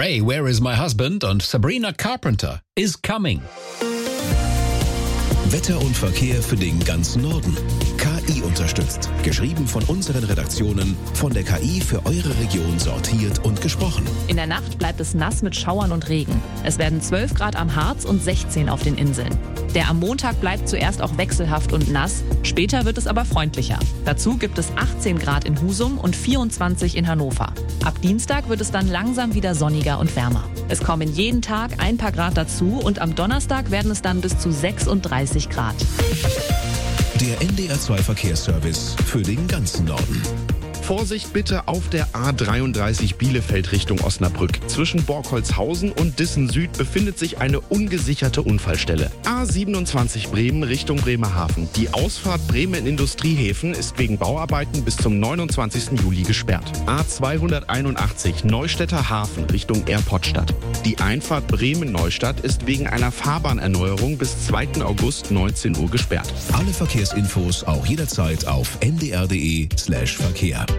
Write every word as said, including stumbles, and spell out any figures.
Hey, Where is My Husband? Und Sabrina Carpenter is Coming. Wetter und Verkehr für den ganzen Norden. K I unterstützt. Geschrieben von unseren Redaktionen, von der K I für eure Region sortiert und gesprochen. In der Nacht bleibt es nass mit Schauern und Regen. Es werden zwölf Grad am Harz und sechzehn auf den Inseln. Der am Montag bleibt zuerst auch wechselhaft und nass, später wird es aber freundlicher. Dazu gibt es achtzehn Grad in Husum und vierundzwanzig in Hannover. Ab Dienstag wird es dann langsam wieder sonniger und wärmer. Es kommen jeden Tag ein paar Grad dazu und am Donnerstag werden es dann bis zu sechsunddreißig Grad. Der N D R zwei Verkehrsservice für den ganzen Norden. Vorsicht bitte auf der A dreiunddreißig Bielefeld Richtung Osnabrück. Zwischen Borkholzhausen und Dissen Süd befindet sich eine ungesicherte Unfallstelle. A siebenundzwanzig Bremen Richtung Bremerhaven. Die Ausfahrt Bremen Industriehäfen ist wegen Bauarbeiten bis zum neunundzwanzigsten Juli gesperrt. A zweihunderteinundachtzig Neustädter Hafen Richtung Airportstadt. Die Einfahrt Bremen-Neustadt ist wegen einer Fahrbahnerneuerung bis zweiten August neunzehn Uhr gesperrt. Alle Verkehrsinfos auch jederzeit auf n d r punkt d e slash Verkehr.